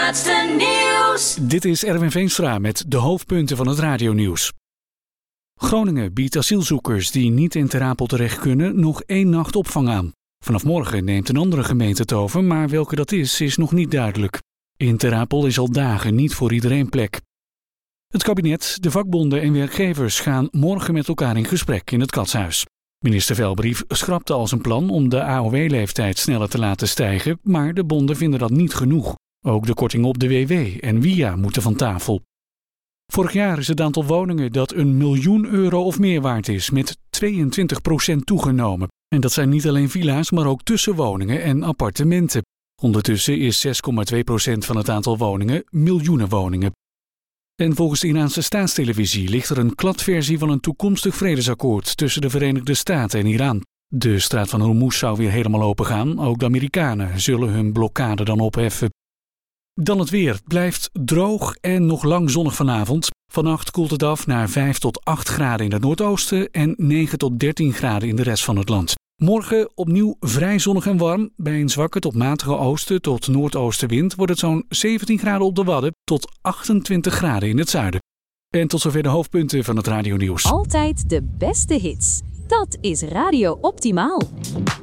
laatste nieuws. Dit is Erwin Veenstra met de hoofdpunten van het radionieuws. Groningen biedt asielzoekers die niet in Ter Apel terecht kunnen nog 1 nacht opvang aan. Vanaf morgen neemt een andere gemeente het over, maar welke dat is nog niet duidelijk. In Ter Apel is al dagen niet voor iedereen plek. Het kabinet, de vakbonden en werkgevers gaan morgen met elkaar in gesprek in het Katshuis. Minister Velbrief schrapte al zijn plan om de AOW-leeftijd sneller te laten stijgen, maar de bonden vinden dat niet genoeg. Ook de kortingen op de WW en WIA moeten van tafel. Vorig jaar is het aantal woningen dat €1 miljoen of meer waard is met 22% toegenomen. En dat zijn niet alleen villa's, maar ook tussenwoningen en appartementen. Ondertussen is 6,2% van het aantal woningen miljoenenwoningen. En volgens de Iraanse staatstelevisie ligt er een kladversie van een toekomstig vredesakkoord tussen de Verenigde Staten en Iran. De straat van Hormuz zou weer helemaal opengaan. Ook de Amerikanen zullen hun blokkade dan opheffen. Dan het weer. Het blijft droog en nog lang zonnig vanavond. Vannacht koelt het af naar 5 tot 8 graden in het noordoosten en 9 tot 13 graden in de rest van het land. Morgen opnieuw vrij zonnig en warm. Bij een zwakke tot matige oosten tot noordoostenwind wordt het zo'n 17 graden op de Wadden tot 28 graden in het zuiden. En tot zover de hoofdpunten van het radionieuws. Altijd de beste hits. Dat is Radio Optimaal.